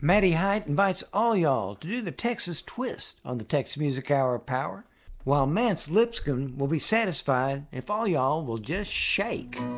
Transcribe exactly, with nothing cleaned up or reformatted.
Maddie Height invites all y'all to do the Texas twist on the Texas Music Hour Power, while Mance Lipscomb will be satisfied if all y'all will just shake.